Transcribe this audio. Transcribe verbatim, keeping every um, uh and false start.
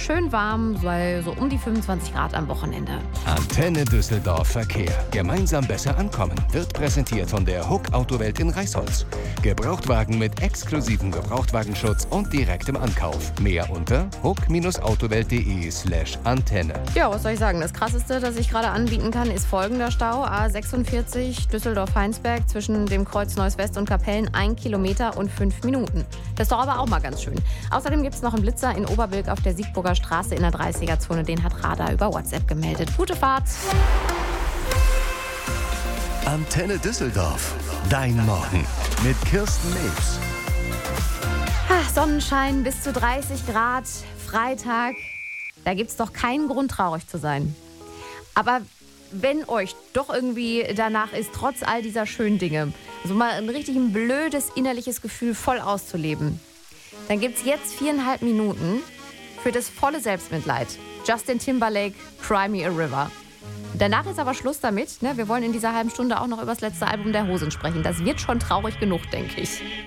schön warm, sei so um die fünfundzwanzig Grad am Wochenende. Antenne Düsseldorf Verkehr. Gemeinsam besser ankommen. Wird präsentiert von der Huck Autowelt in Reisholz. Gebrauchtwagen mit exklusivem Gebrauchtwagenschutz und direktem Ankauf. Mehr unter huck-autowelt.de slash Antenne. Ja, was soll ich sagen? Das Krasseste, das ich gerade anbieten kann, ist folgender Stau. A sechsundvierzig Düsseldorf-Heinsberg zwischen dem Kreuz Neuss West und Kapellen. Ein Kilometer und fünf Minuten. Das ist doch aber auch mal ganz schön. Außerdem gibt es noch einen Blitzer in Oberbilk auf der Siegburger Straße in der dreißiger-Zone. Den hat Radar über WhatsApp gemeldet. Gute Fahrt! Antenne Düsseldorf. Dein Morgen mit Kirsten Mewes. Ach, Sonnenschein bis zu dreißig Grad, Freitag. Da gibt's doch keinen Grund, traurig zu sein. Aber wenn euch doch irgendwie danach ist, trotz all dieser schönen Dinge, so mal ein richtig ein blödes innerliches Gefühl voll auszuleben, dann gibt's jetzt viereinhalb Minuten für das volle Selbstmitleid. Justin Timberlake, Cry Me a River. Danach ist aber Schluss damit. Ne? Wir wollen in dieser halben Stunde auch noch über das letzte Album der Hosen sprechen. Das wird schon traurig genug, denke ich.